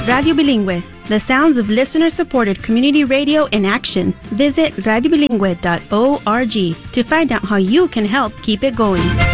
Radio Bilingüe, the sounds of listener-supported community radio in action. Visit radiobilingüe.org to find out how you can help keep it going.